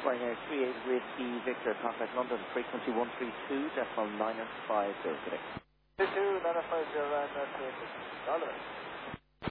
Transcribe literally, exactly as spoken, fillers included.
Ryanair three eight Whiskey Victor, contact London, frequency one three two, decimal nine five zero today. two two nine five zero and uh, Oliver.